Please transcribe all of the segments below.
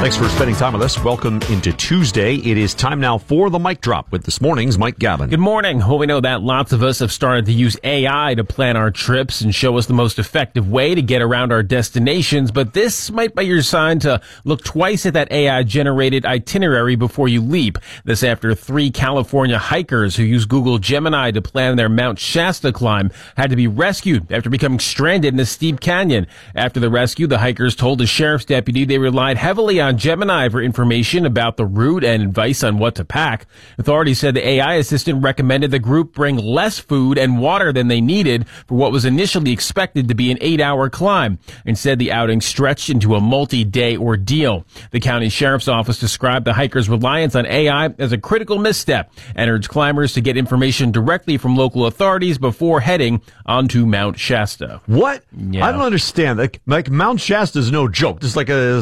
Thanks for spending time with us. Welcome into Tuesday. It is time now for the Mic Drop with this morning's Mike Gavin. Good morning. Well, we know that lots of us have started to use AI to plan our trips and show us the most effective way to get around our destinations, but this might be your sign to look twice at that AI-generated itinerary before you leap. This after 3 California hikers who used Google Gemini to plan their Mount Shasta climb had to be rescued after becoming stranded in a steep canyon. After the rescue, the hikers told a sheriff's deputy they relied heavily on Gemini for information about the route and advice on what to pack. Authorities said the AI assistant recommended the group bring less food and water than they needed for what was initially expected to be an 8-hour climb. Instead, the outing stretched into a multi-day ordeal. The county sheriff's office described the hikers' reliance on AI as a critical misstep and urged climbers to get information directly from local authorities before heading onto Mount Shasta. What? Yeah. I don't understand. Like Mount Shasta is no joke. Just like a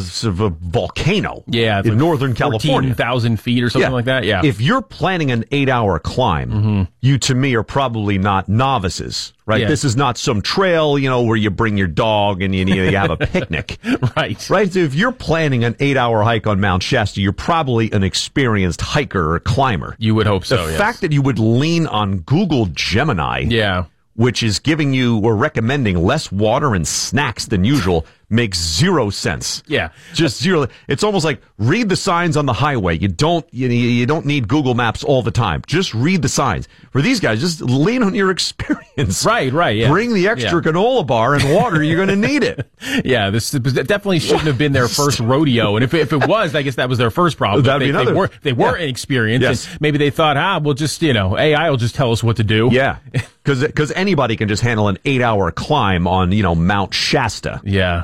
volcano. Yeah, it's in like Northern California. 14,000 feet or something like that. Yeah. If you're planning an 8-hour climb, you to me are probably not novices, right? Yeah. This is not some trail, where you bring your dog and you have a picnic. Right. Right? So if you're planning an 8-hour hike on Mount Shasta, you're probably an experienced hiker or climber. You would hope so, The yes. fact that you would lean on Google Gemini, Yeah. which is giving you or recommending less water and snacks than usual, makes zero sense. Yeah. Just zero. It's almost like read the signs on the highway. You don't need Google Maps all the time. Just read the signs. For these guys, just lean on your experience. Right, yeah. Bring the extra granola bar and water. You're going to need it. Yeah, this definitely shouldn't have been their first rodeo. And if it was, I guess that was their first problem. That'd be another. They were inexperienced. Yes. And maybe they thought, we'll just, AI will just tell us what to do. Yeah. Because anybody can just handle an 8-hour climb on, Mount Shasta. Yeah.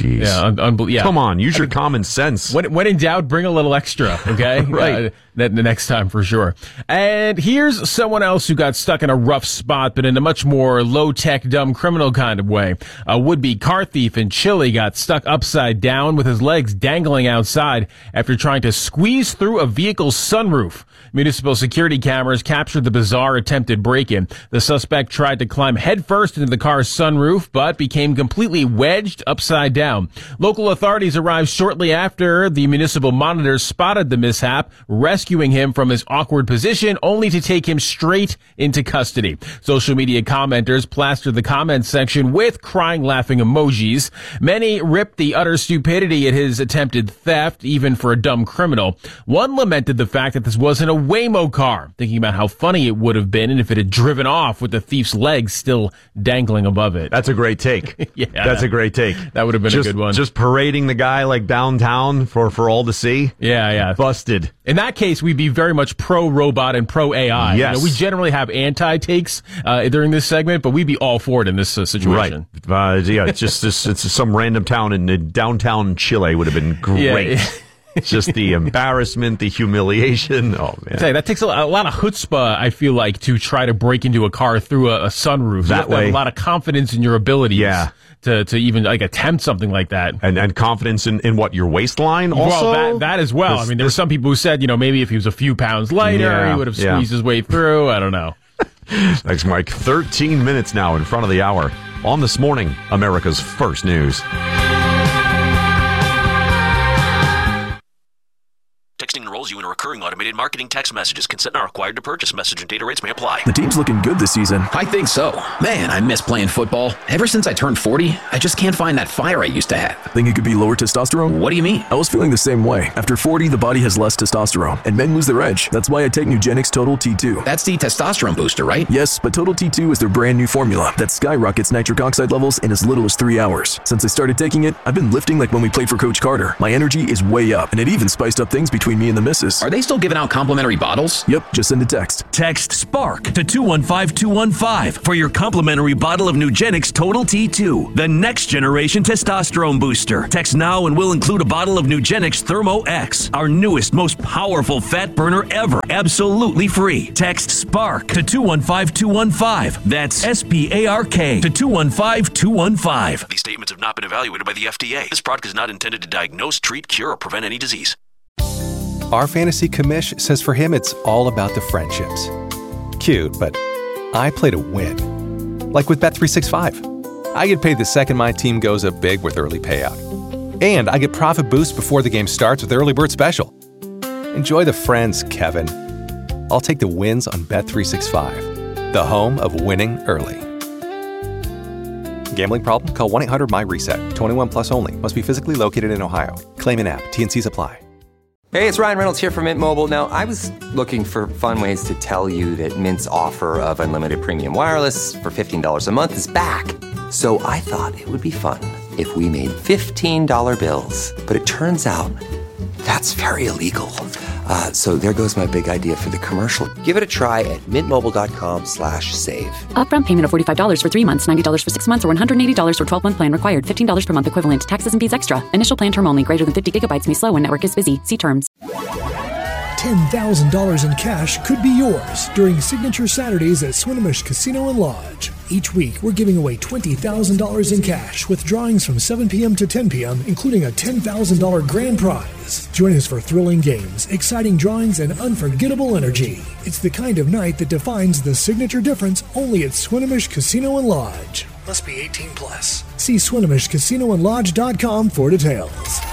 Jeez. Yeah. Come on, use your common sense. When in doubt, bring a little extra, okay? Right. The next time for sure. And here's someone else who got stuck in a rough spot, but in a much more low-tech, dumb criminal kind of way. A would-be car thief in Chile got stuck upside down with his legs dangling outside after trying to squeeze through a vehicle's sunroof. Municipal security cameras captured the bizarre attempted break-in. The suspect tried to climb headfirst into the car's sunroof, but became completely wedged upside down. Local authorities arrived shortly after the municipal monitors spotted the mishap, rescuing him from his awkward position, only to take him straight into custody. Social media commenters plastered the comment section with crying, laughing emojis. Many ripped the utter stupidity at his attempted theft, even for a dumb criminal. One lamented the fact that this wasn't a Waymo car, thinking about how funny it would have been if it had driven off with the thief's legs still dangling above it. That's a great take. Yeah. That's a great take. That would have been a good one. Just parading the guy like downtown for all to see. Yeah. Busted. In that case, we'd be very much pro-robot and pro-AI. Yes. We generally have anti-takes during this segment, but we'd be all for it in this situation. Right. It's just it's some random town in downtown Chile would have been great. Yeah. Just the embarrassment, the humiliation. Oh, man. That takes a lot of chutzpah, I feel like, to try to break into a car through a sunroof. You have to have a lot of confidence in your abilities. Yeah. To even attempt something like that. And confidence in what, your waistline also? Well, that as well. I mean, there were some people who said, maybe if he was a few pounds lighter, he would have squeezed his way through. I don't know. Thanks, Mike. 13 minutes now in front of the hour. On This Morning, America's First News. Texting enrolls you in a recurring automated marketing text messages. Consent not required to purchase. Message and data rates may apply. The team's looking good this season. I think so. Man, I miss playing football. Ever since I turned 40, I just can't find that fire I used to have. Think it could be lower testosterone? What do you mean? I was feeling the same way. After 40, the body has less testosterone, and men lose their edge. That's why I take Nugenix Total T2. That's the testosterone booster, right? Yes, but Total T2 is their brand new formula that skyrockets nitric oxide levels in as little as 3 hours. Since I started taking it, I've been lifting like when we played for Coach Carter. My energy is way up, and it even spiced up things between me and the missus. Are they still giving out complimentary bottles? Yep, just send a text. Text SPARK to 215215 for your complimentary bottle of Nugenix Total T2, the next generation testosterone booster. Text now and we'll include a bottle of Nugenix Thermo X, our newest, most powerful fat burner ever, absolutely free. Text SPARK to 215215. That's SPARK to 215215. These statements have not been evaluated by the FDA. This product is not intended to diagnose, treat, cure, or prevent any disease. Our fantasy commish says for him it's all about the friendships. Cute, but I play to win. Like with Bet365. I get paid the second my team goes up big with early payout. And I get profit boost before the game starts with Early Bird Special. Enjoy the friends, Kevin. I'll take the wins on Bet365, the home of winning early. Gambling problem? Call 1-800-MY-RESET. 21 plus only. Must be physically located in Ohio. Claim in app. T&Cs apply. Hey, it's Ryan Reynolds here from Mint Mobile. Now, I was looking for fun ways to tell you that Mint's offer of unlimited premium wireless for $15 a month is back. So I thought it would be fun if we made $15 bills. But it turns out that's very illegal. So there goes my big idea for the commercial. Give it a try at mintmobile.com/save. Upfront payment of $45 for 3 months, $90 for 6 months, or $180 for 12-month plan required. $15 per month equivalent. Taxes and fees extra. Initial plan term only. Greater than 50 gigabytes may slow when network is busy. See terms. $10,000 in cash could be yours during Signature Saturdays at Swinomish Casino and Lodge. Each week, we're giving away $20,000 in cash with drawings from 7 p.m. to 10 p.m., including a $10,000 grand prize. Join us for thrilling games, exciting drawings, and unforgettable energy. It's the kind of night that defines the signature difference only at Swinomish Casino and Lodge. Must be 18 plus. See SwinomishCasinoandLodge.com for details.